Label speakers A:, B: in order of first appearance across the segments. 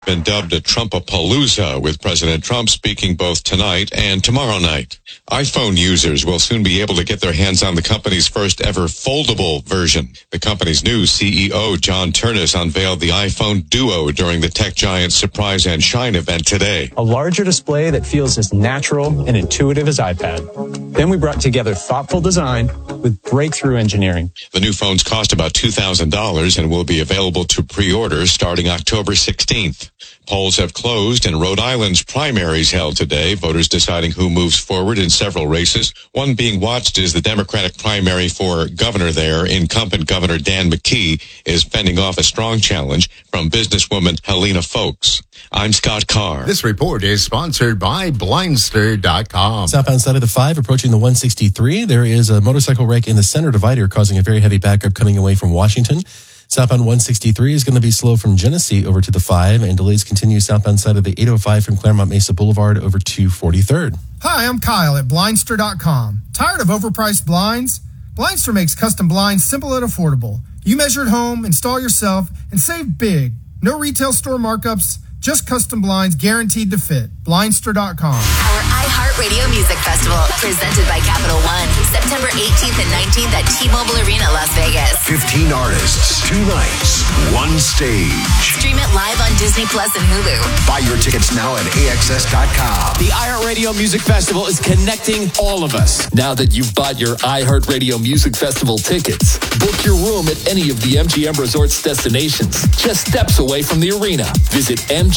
A: Been dubbed a Trumpapalooza, with President Trump speaking both tonight and tomorrow night. iPhone users will soon be able to get their hands on the company's first ever foldable version. The company's new CEO, John Ternus, unveiled the iPhone Duo during the tech giant's Surprise and Shine event today.
B: A larger display that feels as natural and intuitive as iPad. Then we brought together thoughtful design with breakthrough engineering.
A: The new phones cost about $2,000 and will be available to pre-order starting October 16th. Polls have closed and Rhode Island's primaries held today, voters deciding who moves forward in several races. One being watched is the Democratic primary for governor there. Incumbent Governor Dan McKee is fending off a strong challenge from businesswoman Helena Folks. I'm Scott Carr.
C: This report is sponsored by Blindster.com.
D: Southbound side of the 5 approaching the 163. There is a motorcycle wreck in the center divider causing a very heavy backup coming away from Washington. Southbound 163 is going to be slow from Genesee over to the 5, and delays continue southbound side of the 805 from Claremont Mesa Boulevard over to 43rd.
E: Hi, I'm Kyle at Blindster.com. Tired of overpriced blinds? Blindster makes custom blinds simple and affordable. You measure at home, install yourself, and save big. No retail store markups, just custom blinds guaranteed to fit. Blindster.com.
F: Our iHeartRadio Music Festival, presented by Capital One, September 18th and 19th at T-Mobile Arena, Las Vegas.
G: 15 artists, 2 nights, 1 stage.
F: Stream it live on Disney Plus and Hulu.
G: Buy your tickets now at AXS.com.
H: The iHeartRadio Music Festival is connecting all of us. Now that you've bought your iHeartRadio Music Festival tickets, book your room at any of the MGM Resorts destinations, just steps away from the arena. Visit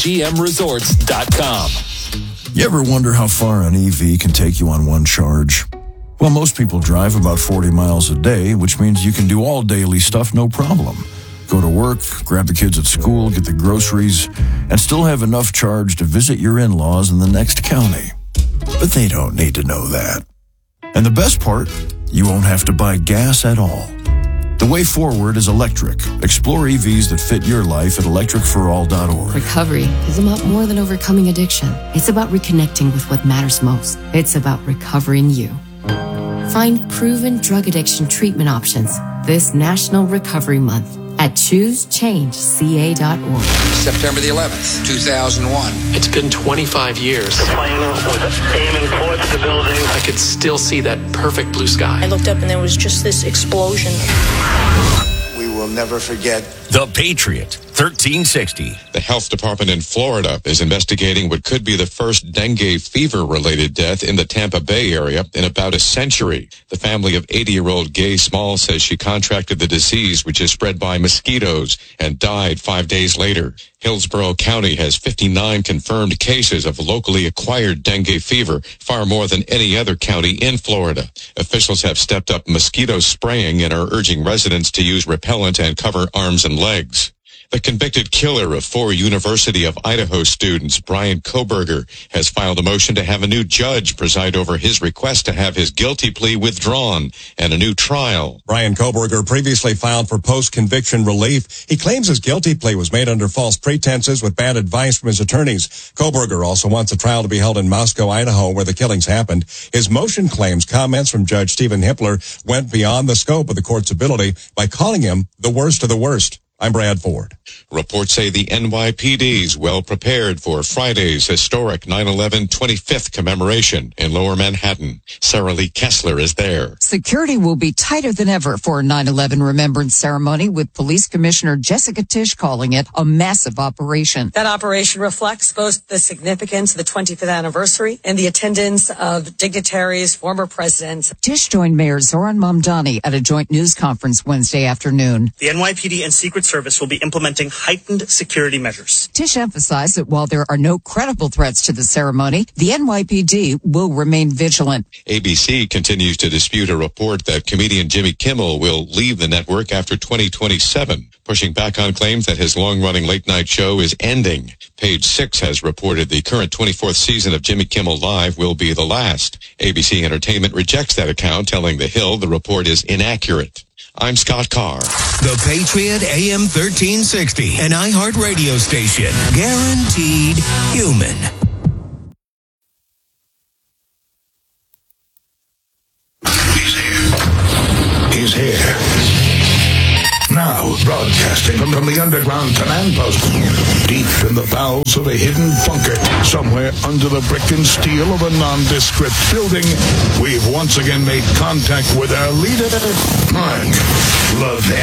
H: MGMResorts.com.
I: You ever wonder how far an EV can take you on one charge? Well, most people drive about 40 miles a day, which means you can do all daily stuff no problem. Go to work, grab the kids at school, get the groceries, and still have enough charge to visit your in-laws in the next county. But they don't need to know that. And the best part, you won't have to buy gas at all. The way forward is electric. Explore EVs that fit your life at electricforall.org.
J: Recovery is about more than overcoming addiction. It's about reconnecting with what matters most. It's about recovering you. Find proven drug addiction treatment options this National Recovery Month at ChooseChangeCA.org.
K: September the 11th, 2001.
L: It's been 25 years.
M: The plane was aiming towards the building.
L: I could still see that perfect blue sky.
N: I looked up and there was just this explosion.
O: We will never forget.
P: The Patriot, 1360.
A: The health department in Florida is investigating what could be the first dengue fever-related death in the Tampa Bay area in about a century. The family of 80-year-old Gay Small says she contracted the disease, which is spread by mosquitoes, and died 5 days later. Hillsborough County has 59 confirmed cases of locally acquired dengue fever, far more than any other county in Florida. Officials have stepped up mosquito spraying and are urging residents to use repellent and cover arms and legs. The convicted killer of 4 University of Idaho students, Brian Kohberger, has filed a motion to have a new judge preside over his request to have his guilty plea withdrawn and a new trial.
Q: Brian Kohberger previously filed for post-conviction relief. He claims his guilty plea was made under false pretenses with bad advice from his attorneys. Kohberger also wants a trial to be held in Moscow, Idaho, where the killings happened. His motion claims comments from Judge Stephen Hippler went beyond the scope of the court's ability by calling him the worst of the worst. I'm Brad Ford.
A: Reports say the NYPD's well prepared for Friday's historic 9/11 25th commemoration in Lower Manhattan. Sarah Lee Kessler is there.
R: Security will be tighter than ever for a 9/11 remembrance ceremony, with Police Commissioner Jessica Tisch calling it a massive operation.
S: That operation reflects both the significance of the 25th anniversary and the attendance of dignitaries, former presidents.
R: Tisch joined Mayor Zoran Mamdani at a joint news conference Wednesday afternoon.
T: The NYPD and Secret Service will be implementing heightened security measures.
R: Tisch emphasized that while there are no credible threats to the ceremony, the NYPD will remain vigilant.
A: ABC continues to dispute a report that comedian Jimmy Kimmel will leave the network after 2027, pushing back on claims that his long-running late-night show is ending. Page 6 has reported the current 24th season of Jimmy Kimmel Live will be the last. ABC Entertainment rejects that account, telling The Hill the report is inaccurate. I'm Scott Carr.
P: The Patriot AM 1360, an iHeart radio station. Guaranteed human.
G: He's here. Now broadcast. Broadcasting from the underground command post, deep in the bowels of a hidden bunker, somewhere under the brick and steel of a nondescript building, we've once again made contact with our leader, Mark Levin.